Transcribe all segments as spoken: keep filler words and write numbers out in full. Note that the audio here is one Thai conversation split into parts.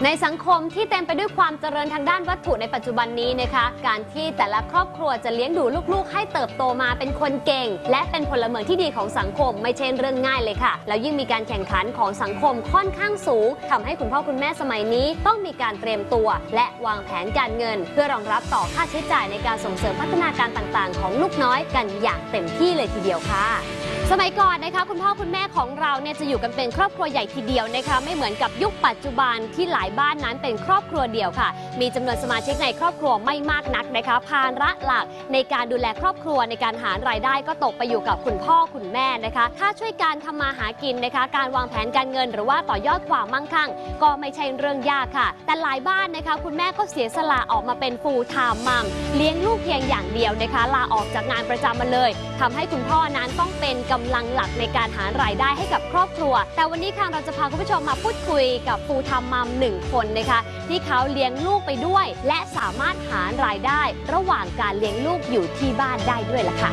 ในสังคมที่เต็มไปด้วยความเจริญทางด้านวัตถุในปัจจุบันนี้นะคะการที่แต่ละครอบครัวจะเลี้ยงดูลูกๆให้เติบโตมาเป็นคนเก่งและเป็นพลเมืองที่ดีของสังคมไม่ใช่เรื่องง่ายเลยค่ะแล้วยิ่งมีการแข่งขันของสังคมค่อนข้างสูงทำให้คุณพ่อคุณแม่สมัยนี้ต้องมีการเตรียมตัวและวางแผนการเงินเพื่อรองรับต่อค่าใช้จ่ายในการส่งเสริมพัฒนาการต่างๆของลูกน้อยกันอย่างเต็มที่เลยทีเดียวค่ะสมัยก่อนนะคะคุณพ่อคุณแม่ของเราเนี่ยจะอยู่กันเป็นครอบครัวใหญ่ทีเดียวนะคะไม่เหมือนกับยุคปัจจุบันที่หลายบ้านนั้นเป็นครอบครัวเดียวค่ะมีจำนวนสมาชิกในครอบครัวไม่มากนักนะคะภาระหลักในการดูแลครอบครัวในการหารายได้ก็ตกไปอยู่กับคุณพ่อคุณแม่นะคะถ้าช่วยการทำมาหากินนะคะการวางแผนการเงินหรือว่าต่อยอดความมั่งคั่งก็ไม่ใช่เรื่องยากค่ะแต่หลายบ้านนะคะคุณแม่ก็เสียสละออกมาเป็น full time mom เลี้ยงลูกเพียงอย่างเดียวนะคะลาออกจากงานประจำมาเลยทำให้คุณพ่อนั้นต้องเป็นกำลังหลักในการหารายได้ให้กับครอบครัวแต่วันนี้ค่ะเราจะพาคุณผู้ชมมาพูดคุยกับ full time mom หนึ่งคนนะคะที่เขาเลี้ยงลูกไปด้วยและสามารถหารายได้ระหว่างการเลี้ยงลูกอยู่ที่บ้านได้ด้วยล่ะค่ะ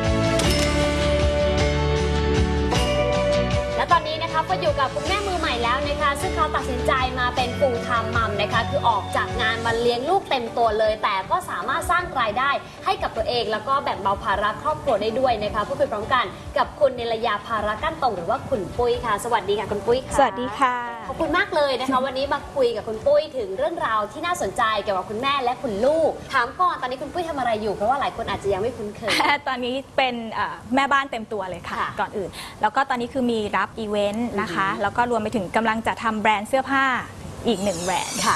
และตอนนี้นะคะก็อยู่กับคุณแม่มือใหม่แล้วนะคะซึ่งเขาตัดสินใจมาเป็น full time mom นะคะคือออกจากงานมาเลี้ยงลูกเต็มตัวเลยแต่ก็สามารถสร้างรายได้ให้กับตัวเองแล้วก็แบ่งเบาภาระครอบครัวได้ด้วยนะคะพูดคุยพร้อมกันกับคุณนิลยาภาระกั้นตรงหรือว่าคุณปุ้ยค่ะสวัสดีค่ะคุณปุ้ยค่ะสวัสดีค่ะขอบคุณมากเลยนะคะวันนี้มาคุยกับคุณปุ้ยถึงเรื่องราวที่น่าสนใจเกี่ยวกับคุณแม่และคุณลูกถามก่อนตอนนี้คุณปุ้ยทำอะไรอยู่เพราะว่าหลายคนอาจจะยังไม่คุ้นเคยตอนนี้เป็นแม่บ้านเต็มตัวเลยค่ะก่อนอื่นแล้วก็ตอนนี้คือมีรับอีเวนต์นะคะแล้วก็รวมไปถึงกำลังจะทำแบรนด์เสื้อผ้าอีกหนึ่งแบรนด์ค่ะ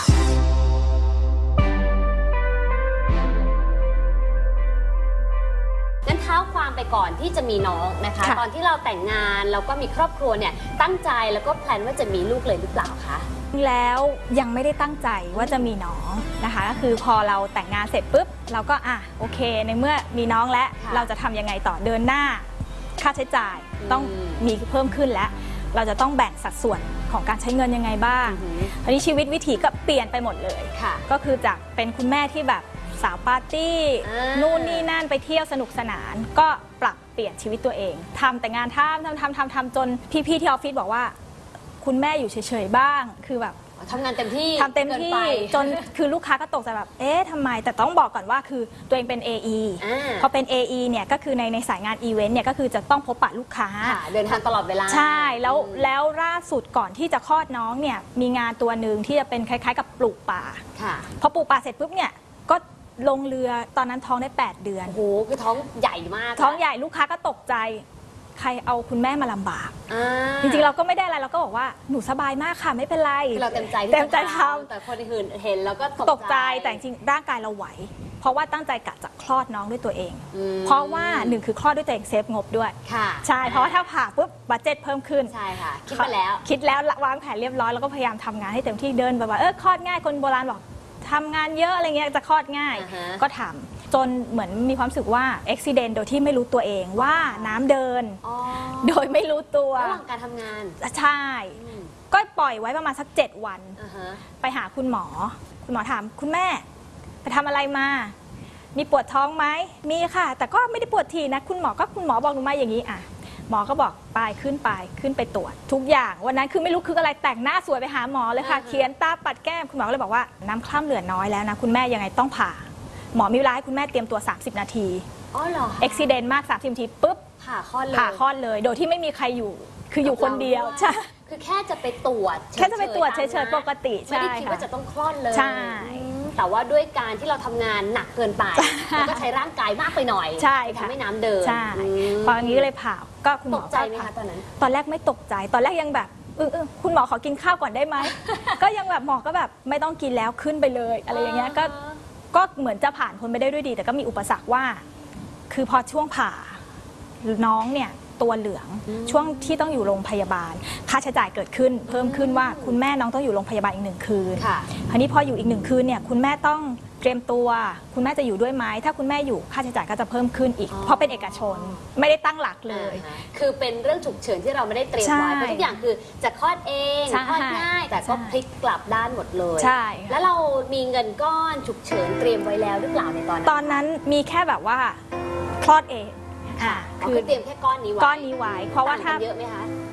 งั้นเท้าความไปก่อนที่จะมีน้องนะคะตอนที่เราแต่งงานแล้วก็มีครอบครัวเนี่ยตั้งใจแล้วก็แพลนว่าจะมีลูกเลยหรือเปล่าคะแล้วยังไม่ได้ตั้งใจว่าจะมีน้องนะคะก็คือพอเราแต่งงานเสร็จปุ๊บเราก็อ่ะโอเคในเมื่อมีน้องแล้วเราจะทำยังไงต่อเดินหน้าค่าใช้จ่ายต้องมีเพิ่มขึ้นแล้วเราจะต้องแบ่งสัดส่วนของการใช้เงินยังไงบ้างอันนี้ชีวิตวิถีก็เปลี่ยนไปหมดเลยก็คือจากเป็นคุณแม่ที่แบบสาวปาร์ตี้นู่นนี่นั่นไปเที่ยวสนุกสนานก็ปรับเปลี่ยนชีวิตตัวเองทำแต่งานทำทำทำทำทำจนพี่ๆที่ออฟฟิศบอกว่าคุณแม่อยู่เฉยๆบ้างคือแบบทำงานเต็มที่ทำเต็มที่จนคือลูกค้าก็ตกใจแบบเอ๊ะทำไมแต่ต้องบอกก่อนว่าคือตัวเองเป็น เอ อี พอเป็น เอ อี เนี่ยก็คือในในสายงานอีเวนต์เนี่ยก็คือจะต้องพบปะลูกค้าเดินทางตลอดเวลาใช่แล้วแล้วล่าสุดก่อนที่จะคลอดน้องเนี่ยมีงานตัวหนึ่งที่จะเป็นคล้ายๆกับปลูกป่าพอปลูกป่าเสร็จปุ๊บเนี่ยก็ลงเรือตอนนั้นท้องได้แปดเดือนโอ้โหคือท้องใหญ่มากท้องใหญ่ลูกค้าก็ตกใจใครเอาคุณแม่มาลำบากจริงๆเราก็ไม่ได้อะไรเราก็บอกว่าหนูสบายมากค่ะไม่เป็นไรเราเต็มใจเต็มใจทำแต่คนอื่นเห็นแล้วก็ตกใจแต่จริงร่างกายเราไหวเพราะว่าตั้งใจกะจะคลอดน้องด้วยตัวเองเพราะว่าหนึ่งคือคลอดด้วยตัวเองเซฟงบด้วยใช่เพราะว่าถ้าผ่าปุ๊บบัดเจ็ตเพิ่มขึ้นใช่ค่ะคิดไปแล้วคิดแล้ววางแผนเรียบร้อยแล้วก็พยายามทำงานให้เต็มที่เดินแบบว่าเออคลอดง่ายคนโบราณบอกทำงานเยอะอะไรเงี้ยจะคลอดง่ายก็ทำจนเหมือนมีความรู้สึกว่าอุบิเหตุโดยที่ไม่รู้ตัวเองว่าน้ำเดินโดยไม่รู้ตัวระหว่างการทำงานใช่ก็ปล่อยไว้ประมาณสักเจ็ดวันไปหาคุณหมอคุณหมอถามคุณแม่ไปทำอะไรมามีปวดท้องไหมมีค่ะแต่ก็ไม่ได้ปวดทีนะคุณหมอก็คุณหมอบอกหนูมาอย่างนี้อ่ะหมอก็บอกไปขึ้นไปขึ้นไปตรวจทุกอย่างวันนั้นคือไม่รู้คืออะไรแต่งหน้าสวยไปหาหมอเลยค่ะเขียนตาปัดแก้มคุณหมอก็เลยบอกว่าน้ำคร่ำเหลือน้อยแล้วนะคุณแม่ยังไงต้องผ่าหมอมีเวลาให้คุณแม่เตรียมตัวสามสิบนาทีอ๋อเหรออุบิเหตุมากสามสิบนาทีปุ๊บผ่าคลอดเลยผ่าคลอดเลยโดยที่ไม่มีใครอยู่คืออยู่คนเดียวใช่คือแค่จะไปตรวจแค่จะไปตรวจเฉยๆปกติไม่ได้คิดว่าจะต้องคลอดเลยใช่แต่ว่าด้วยการที่เราทำงานหนักเกินไปแล้วก็ใช้ร่างกายมากไปหน่อยใช่ทำให้น้ำเดินใช่พออย่างนี้เลยผ่าก็คุณหมอตกใจไหมคะตอนนั้นตอนแรกไม่ตกใจตอนแรกยังแบบเออคุณหมอขอกินข้าวก่อนได้ไหมก็ยังแบบหมอก็แบบไม่ต้องกินแล้วขึ้นไปเลยอะไรอย่างเงี้ยก็ก็เหมือนจะผ่านคนไม่ได้ด้วยดีแต่ก็มีอุปสรรคว่าคือพอช่วงผ่าน้องเนี่ยตัวเหลืองช่วงที่ต้องอยู่โรงพยาบาลค่าใช้จ่ายเกิดขึ้นเพิ่มขึ้นว่าคุณแม่น้องต้องอยู่โรงพยาบาลอีกหนึ่งคืนคราวนี้พออยู่อีกหนึ่งคืนเนี่ยคุณแม่ต้องเตรียมตัวคุณแม่จะอยู่ด้วยไหมถ้าคุณแม่อยู่ค่าใช้จ่ายก็จะเพิ่มขึ้นอีกเพราะเป็นเอกชนไม่ได้ตั้งหลักเลยคือเป็นเรื่องฉุกเฉินที่เราไม่ได้เตรียมไว้เพราะทุกอย่างคือจะคลอดเองคลอดง่ายแต่ก็พลิกกลับด้านหมดเลยใช่แล้วเรามีเงินก้อนฉุกเฉินเตรียมไว้แล้วหรือเปล่าในตอนนั้นตอนนั้นมีแค่แบบว่าคลอดเองคือเตรียมแค่ก้อนนี้ไว้ก้อนนี้ไว้เพราะว่าถ้าเยอะไหมคะ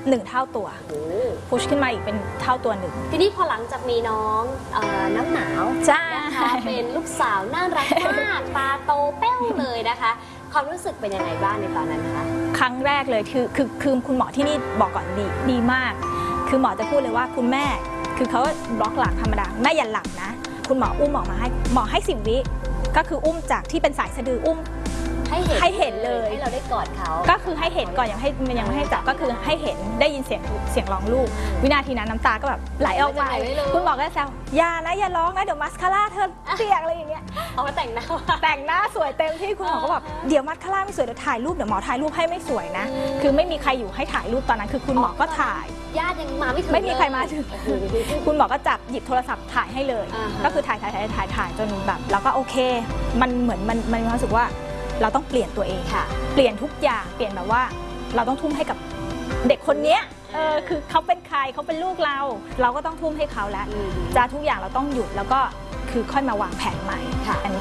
หนึ่งเท่าตัวโอ้พุชขึ้นมาอีกเป็นเท่าตัวหนึ่งทีนี้พอหลังจากมีน้องเอ่อน้ำหนาวใช่นะคะเป็นลูกสาวน่ารักมาก ตาโตเป้วเลยนะคะ ความรู้สึกเป็นยังไงบ้างในตอนนั้นคะครั้งแรกเลยคือคือคือคุณหมอที่นี่บอกก่อนดีดีมาก คือหมอจะพูดเลยว่าคุณแม่คือเขาบล็อกหลังธรรมดาแม่อย่าหลับนะ คุณหมออุ้มออกมาให้หมอให้สิบวิก็คืออุ้มจากที่เป็นสายสะดืออุ้มให้เห็นให้เห็นเลยให้เราได้กอดเขาก็คือให้เห็นก่อนยังให้ยังไม่ให้จับก็คือให้เห็นได้ยินเสียงเสียงร้องลูก วินาทีนั้นน้ำตาก็แบบไหลออกมาคุณหมอก็แซวอย่านะอย่าร้องนะเดี๋ยวมัสคาร่าเธอเปียกอะไรอย่างเงี้ยเอามาแต่งหน้าแต่งหน้าสวยเต็มที่คุณหมอก็แบบเดี๋ยวมัสคาร่าไม่สวยเดี๋ยวถ่ายรูปเดี๋ยวหมอถ่ายรูปให้ไม่สวยนะอืมคือไม่มีใครอยู่ให้ถ่ายรูปตอนนั้นคือคุณหมอก็ถ่ายญาติยังมาไม่ถึงไม่มีใครมาถึงโอ้โหคุณหมอก็จับหยิบโทรศัพท์ถ่ายให้เลยอ่าฮะก็คือถ่ายถ่ายถ่ายถ่ายถ่ายจนแบบแล้วก็โอเค มันเหมือนมันมันมีความรู้สึกว่าเราต้องเปลี่ยนตัวเองค่ะเปลี่ยนทุกอย่างเปลี่ยนแบบว่าเราต้องทุ่มให้กับเด็กคนเนี้ยเออคือเขาเป็นใครเขาเป็นลูกเรา เราก็ต้องทุ่มให้เขาแล้วอืมจะทุกอย่างเราต้องหยุดแล้วก็คือค่อยมาวางแผนใหม่ค่ะอันนี้